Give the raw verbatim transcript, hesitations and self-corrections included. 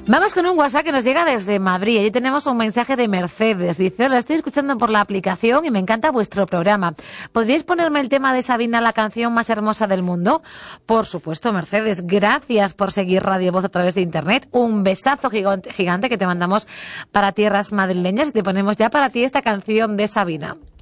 Vamos con un WhatsApp que nos llega desde Madrid. Allí tenemos un mensaje de Mercedes. Dice: hola, estoy escuchando por la aplicación y me encanta vuestro programa. ¿Podríais ponerme el tema de Sabina, la canción más hermosa del mundo? Por supuesto, Mercedes. Gracias por seguir Radio Voz a través de Internet. Un besazo gigante, gigante que te mandamos para tierras madrileñas y te ponemos ya para ti esta canción de Sabina.